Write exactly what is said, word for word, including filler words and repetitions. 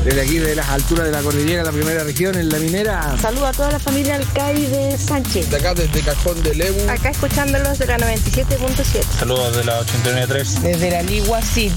desde aquí de las alturas de la cordillera, la primera región, en La Minera. Saludo a toda la familia Alcai de Sánchez. De acá desde Cajón de Lebu. Acá escuchándolos de la noventa y siete punto siete. Saludos de la ochenta y nueve punto tres. Desde la Ligua City.